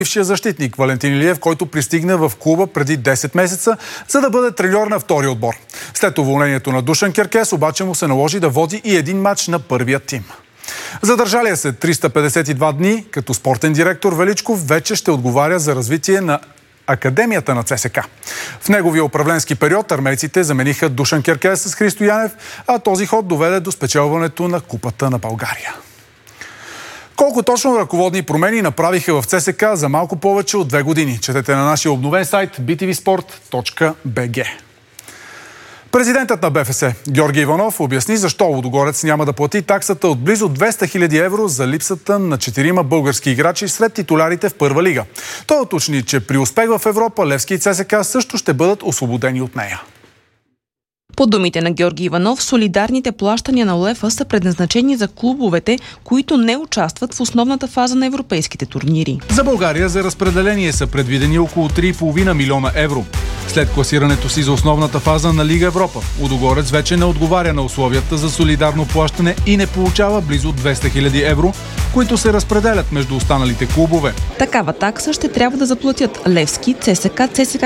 бившия защитник Валентин Илиев, който пристигна в клуба преди 10 месеца, за да бъде треньор на втори отбор. След уволнението на Душан Керкес обаче му се наложи да води и един мач на първия тим. Задържалия се 352 дни, като спортен директор Величков вече ще отговаря за развитие на Академията на ЦСКА. В неговия управленски период армейците замениха Душан Керкес с Христо Янев, а този ход доведе до спечелването на Купата на България. Колко точно ръководни промени направиха в ЦСКА за малко повече от 2 години? Четете на нашия обновен сайт btvsport.bg. Президентът на БФС Георги Иванов обясни защо Лудогорец няма да плати таксата от близо 200 000 евро за липсата на 4 български играчи сред титулярите в първа лига. Той уточни, че при успех в Европа Левски и ЦСКА също ще бъдат освободени от нея. По думите на Георги Иванов, солидарните плащания на УЕФА са предназначени за клубовете, които не участват в основната фаза на европейските турнири. За България за разпределение са предвидени около 3,5 милиона евро. След класирането си за основната фаза на Лига Европа, Лудогорец вече не отговаря на условията за солидарно плащане и не получава близо 200 000 евро, които се разпределят между останалите клубове. Такава такса ще трябва да заплатят Левски, ЦСКА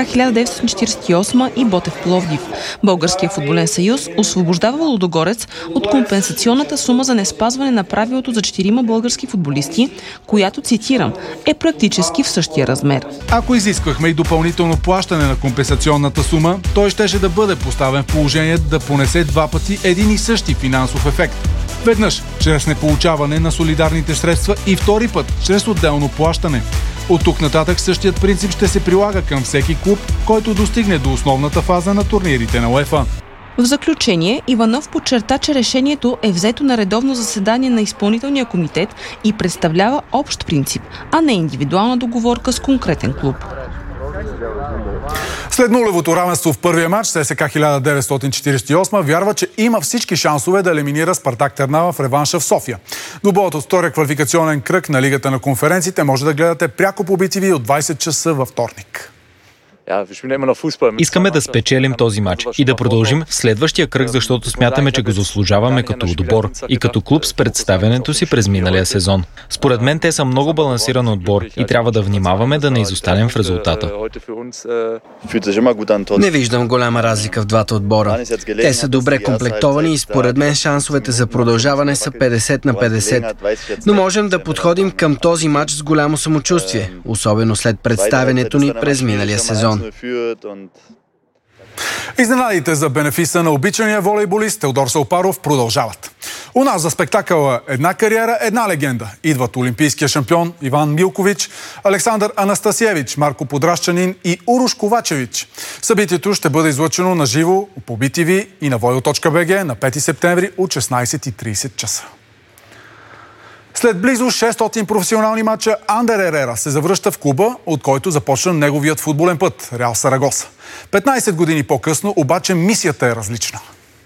1948 и Ботев Пловдив. Българският футболен съюз освобождава Лудогорец от компенсационната сума за неспазване на правилото за 4 български футболисти, която, цитирам, е практически в същия размер. Ако изисквахме и допълнително плащане на компенсационната сума, той щеше да бъде поставен в положение да понесе 2 пъти един и същи финансов ефект. Веднъж чрез неполучаване на солидарните средства и втори път чрез отделно плащане. От тук нататък същият принцип ще се прилага към всеки клуб, който достигне до основната фаза на турнирите на УЕФА. В заключение, Иванов подчерта, че решението е взето на редовно заседание на изпълнителния комитет и представлява общ принцип, а не индивидуална договорка с конкретен клуб. След нулевото равенство в първия матч, ЦСКА 1948 вярва, че има всички шансове да елиминира Спартак Търнава в реванша в София. Двубоят от втория квалификационен кръг на Лигата на конференциите може да гледате пряко по BTV от 20 часа във вторник. Искаме да спечелим този матч и да продължим в следващия кръг, защото смятаме, че го заслужаваме като отбор и като клуб с представянето си през миналия сезон. Според мен те са много балансиран отбор и трябва да внимаваме да не изостанем в резултата. Не виждам голяма разлика в двата отбора. Те са добре комплектовани и според мен шансовете за продължаване са 50 на 50. Но можем да подходим към този матч с голямо самочувствие, особено след представянето ни през миналия сезон. Изненадите за бенефиса на обичания волейболист Теодор Салпаров продължават. У нас за спектакъла една кариера, една легенда. Идват олимпийския шампион Иван Милкович, Александър Анастасиевич, Марко Подращанин и Урош Ковачевич. Събитието ще бъде излъчено на живо по BTV и на voyo.bg на 5 септември от 16:30 часа. След близо 600 професионални матча, Андер Ерера се завръща в клуба, от който започна неговият футболен път – Реал Сарагоса. 15 години по-късно, обаче мисията е различна.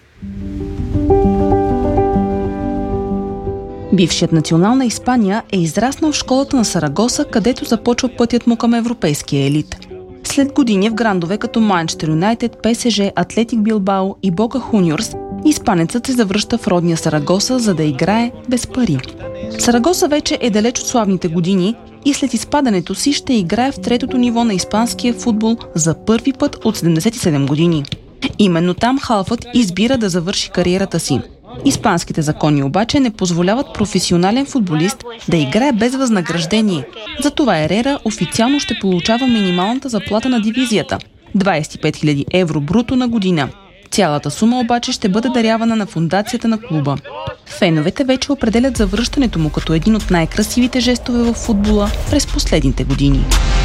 Бившият национал на Испания е израснал в школата на Сарагоса, където започва пътят му към европейския елит. След години в грандове като Манчестър Юнайтед, ПСЖ, Атлетик Билбао и Бока Хуниорс, испанецът се завръща в родния Сарагоса, за да играе без пари. Сарагоса вече е далеч от славните години и след изпадането си ще играе в третото ниво на испанския футбол за първи път от 77 години. Именно там халфът избира да завърши кариерата си. Испанските закони обаче не позволяват професионален футболист да играе без възнаграждение. Затова Ерера официално ще получава минималната заплата на дивизията – 25 000 евро бруто на година. Цялата сума обаче ще бъде дарявана на фондацията на клуба. Феновете вече определят завръщането му като един от най-красивите жестове в футбола през последните години.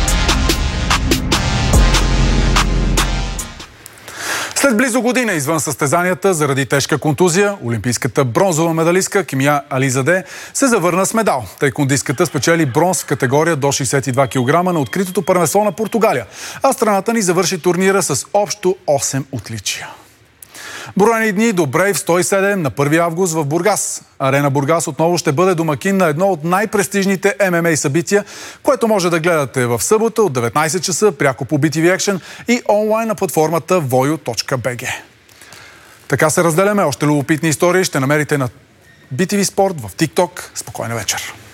След близо година извън състезанията заради тежка контузия, олимпийската бронзова медалистка Кимия Ализаде се завърна с медал. Таеквондистката спечели бронз в категория до 62 кг на откритото първенство на Португалия, а страната ни завърши турнира с общо 8 отличия. Броени дни до Брейв 107 на 1 август в Бургас. Арена Бургас отново ще бъде домакин на едно от най-престижните ММА събития, което може да гледате в събота от 19 часа пряко по BTV Action и онлайн на платформата voyo.bg. Така се разделяме. Още любопитни истории ще намерите на BTV Sport в TikTok. Спокойна вечер!